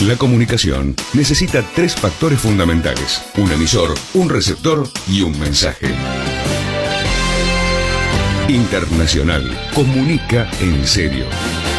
La comunicación necesita 3 factores fundamentales: un emisor, un receptor y un mensaje. Internacional comunica en serio.